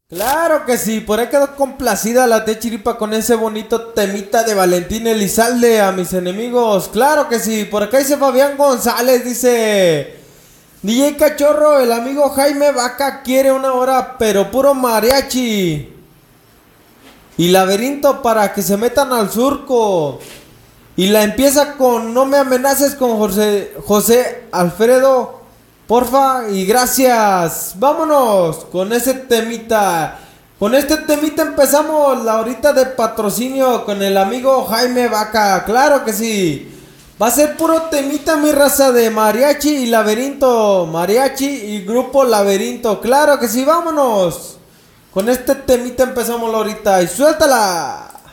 Claro que sí, por ahí quedó complacida la T Chiripa con ese bonito temita de Valentín Elizalde a mis enemigos. Claro que sí, por acá dice Fabián González, dice DJ Cachorro, el amigo Jaime Vaca quiere una hora, pero puro mariachi. Y laberinto para que se metan al surco. Y la empieza con no me amenaces con José Alfredo. Porfa y gracias. Vámonos con ese temita. Con este temita empezamos la horita de patrocinio con el amigo Jaime Vaca. Claro que sí. Va a ser puro temita mi raza de mariachi y laberinto. Mariachi y grupo laberinto. Claro que sí, vámonos. Con este temita empezamos la horita y suéltala.